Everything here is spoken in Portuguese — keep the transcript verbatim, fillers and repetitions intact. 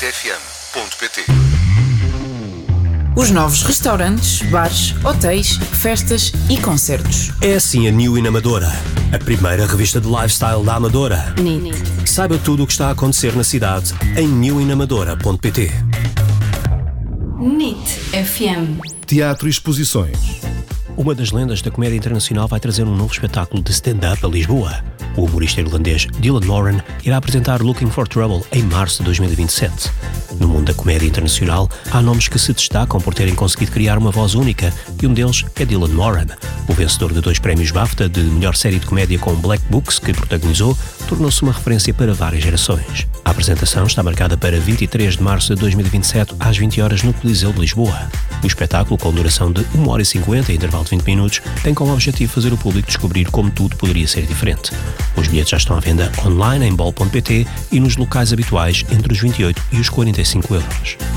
f m ponto p t. Os novos restaurantes, bares, hotéis, festas e concertos. É assim a New In Amadora, a primeira revista de lifestyle da Amadora. N I T. Saiba tudo o que está a acontecer na cidade em new in amadora ponto p t. N I T F M. Teatro e exposições. Uma das lendas da comédia internacional vai trazer um novo espetáculo de stand-up a Lisboa. O humorista irlandês Dylan Moran irá apresentar Looking for Trouble em março de dois mil e vinte e sete. No mundo da comédia internacional, há nomes que se destacam por terem conseguido criar uma voz única, e um deles é Dylan Moran. O vencedor de dois prémios BAFTA de melhor série de comédia com Black Books, que protagonizou, tornou-se uma referência para várias gerações. A apresentação está marcada para vinte e três de março de dois mil e vinte e sete, às vinte horas, no Coliseu de Lisboa. O espetáculo, com duração de uma hora e cinquenta e intervalo de vinte minutos, tem como objetivo fazer o público descobrir como tudo poderia ser diferente. Os bilhetes já estão à venda online em bol ponto p t e nos locais habituais entre os vinte e oito e os quarenta e cinco euros.